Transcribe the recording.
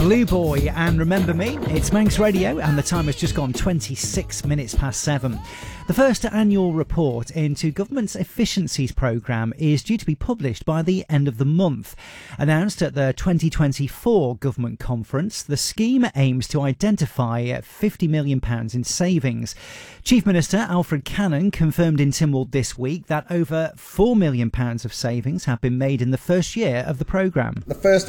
Blue Boy and Remember Me. It's Manx Radio and the time has just gone 26 minutes past 7. The first annual report into Government's Efficiencies Programme is due to be published by the end of the month. Announced at the 2024 Government Conference, the scheme aims to identify £50 million in savings. Chief Minister Alfred Cannon confirmed in Tynwald this week that over £4 million of savings have been made in the first year of the programme. The first